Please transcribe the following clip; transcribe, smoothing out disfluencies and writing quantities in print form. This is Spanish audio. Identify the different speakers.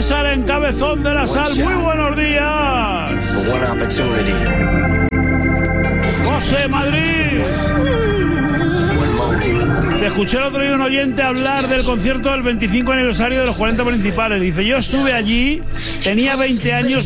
Speaker 1: César en Cabezón de la Sal. Muy buenos días. José, Madrid. Se escuché el otro día un oyente hablar del concierto del 25 aniversario de los 40 principales. Dice, yo estuve allí, tenía 20 años.